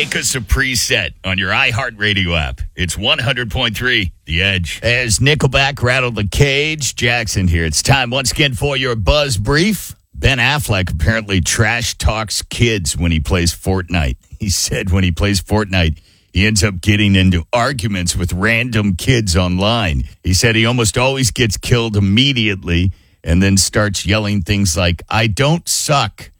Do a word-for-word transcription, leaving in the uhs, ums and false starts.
Make us a preset on your iHeartRadio app. It's one hundred point three The Edge. As Nickelback rattled the cage, Jackson here. It's time once again for your Buzz Brief. Ben Affleck apparently trash talks kids when he plays Fortnite. He said when he plays Fortnite, he ends up getting into arguments with random kids online. He said he almost always gets killed immediately and then starts yelling things like, "I don't suck,"